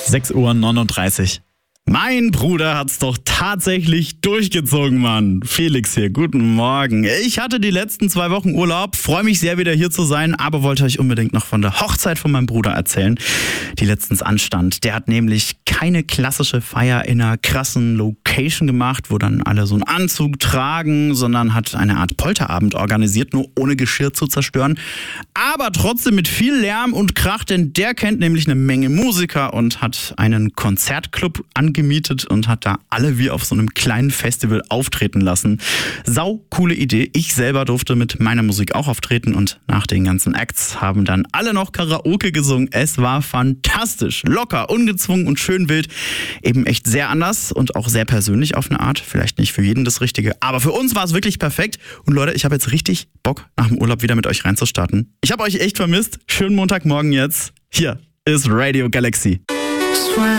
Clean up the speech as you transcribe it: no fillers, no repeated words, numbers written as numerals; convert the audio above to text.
6:39 Uhr. Mein Bruder hat's doch tatsächlich durchgezogen, Mann. Felix hier, guten Morgen. Ich hatte die letzten 2 Wochen Urlaub, freue mich sehr, wieder hier zu sein, aber wollte euch unbedingt noch von der Hochzeit von meinem Bruder erzählen, die letztens anstand. Der hat nämlich keine klassische Feier in einer krassen Location gemacht, wo dann alle so einen Anzug tragen, sondern hat eine Art Polterabend organisiert, nur ohne Geschirr zu zerstören. Aber trotzdem mit viel Lärm und Krach, denn der kennt nämlich eine Menge Musiker und hat einen Konzertclub angemietet und hat da alle wie auf so einem kleinen Festival auftreten lassen. Sau coole Idee. Ich selber durfte mit meiner Musik auch auftreten und nach den ganzen Acts haben dann alle noch Karaoke gesungen. Es war fantastisch. Locker, ungezwungen und schön wild. Eben echt sehr anders und auch sehr persönlich auf eine Art. Vielleicht nicht für jeden das Richtige, aber für uns war es wirklich perfekt. Und Leute, ich habe jetzt richtig Bock, nach dem Urlaub wieder mit euch reinzustarten. Ich habe euch echt vermisst. Schönen Montagmorgen jetzt. Hier ist Radio Galaxy.